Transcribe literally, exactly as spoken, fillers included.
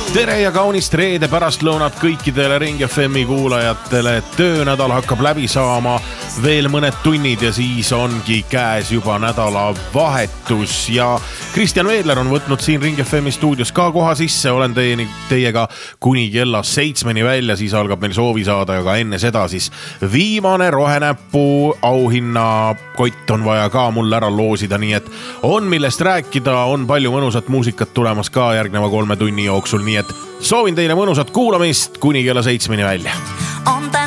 tere ja kaunist reede pärastlõunat kõikidele Ring F M-i kuulajatele. Töönädal hakkab läbi saama veel mõned tunnid ja siis ongi käes juba nädala vahetus. Ja Kristjan Veedler on võtnud siin Ring F M-i stuudios ka koha sisse. Olen teieni, teiega kuni kella seitsmeni välja, siis algab meil soovi saada ja ka enne seda siis viimane rohenäppu auhinna kott on vaja ka mul ära loosida, nii et on millest rääkida, on palju mõnusat muusikat tulemas ka järgneva kolme tunni jooksul, nii et soovin teile mõnusat kuulamist kuni kella seitsmeni välja. On täna